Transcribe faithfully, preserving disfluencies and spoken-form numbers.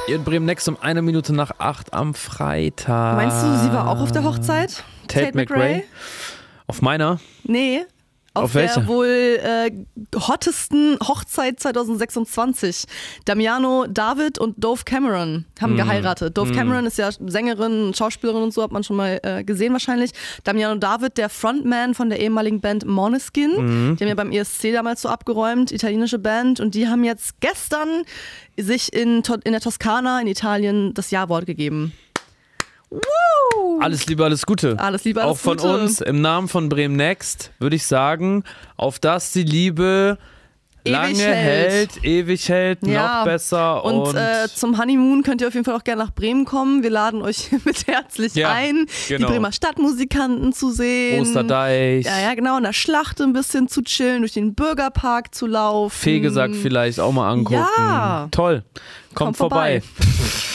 Ihr in Bremen Next um eine Minute nach acht am Freitag. Meinst du, sie war auch auf der Hochzeit? Tate, Tate McRae? McRae? Auf meiner? Nee. Auf, auf der welche? wohl äh, hottesten Hochzeit zwanzig sechsundzwanzig. Damiano David und Dove Cameron haben mm. geheiratet. Dove mm. Cameron ist ja Sängerin, Schauspielerin und so, hat man schon mal äh, gesehen wahrscheinlich. Damiano David, der Frontman von der ehemaligen Band Måneskin. Mm. Die haben ja beim E S C damals so abgeräumt, italienische Band. Und die haben jetzt gestern sich in, in der Toskana in Italien das Ja-Wort gegeben. Woo! Alles Liebe, alles Gute. Alles Liebe, alles Auch von Gute. uns im Namen von Bremen Next würde ich sagen, auf dass die Liebe ewig lange hält. hält, ewig hält, ja. noch besser. Und, und äh, zum Honeymoon könnt ihr auf jeden Fall auch gerne nach Bremen kommen. Wir laden euch mit herzlich ja, ein, genau. die Bremer Stadtmusikanten zu sehen. Osterdeich. Ja, ja, genau, in der Schlacht ein bisschen zu chillen, durch den Bürgerpark zu laufen. Fegesack vielleicht auch mal angucken. Ja. Toll. Kommt, Kommt vorbei. vorbei.